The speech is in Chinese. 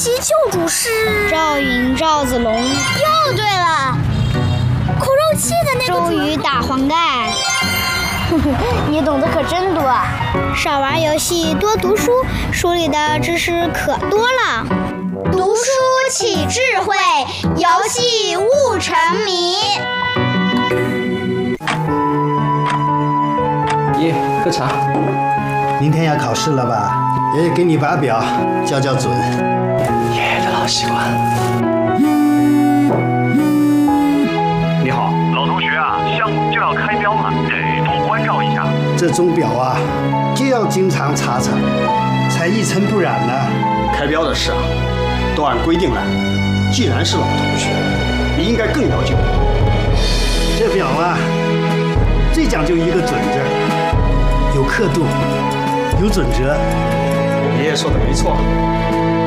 席救主是赵云、赵子龙。 又对了，苦肉计的那个周瑜打黄盖。 你懂得可真多啊！ 少玩游戏，多读书，书里的知识可多了。 读书起智慧，游戏悟沉迷。 爷，喝茶。 明天要考试了吧？爷爷给你把表校准。 爷爷的老习惯。 你好，老同学啊，项目就要开标了，得多关照一下。 这钟表啊，就要经常查查，才一尘不染呢。 开标的事啊，都按规定来。既然是老同学，你应该更了解我。 这表啊，最讲究一个准字，有刻度，有准则。 爷爷说的没错，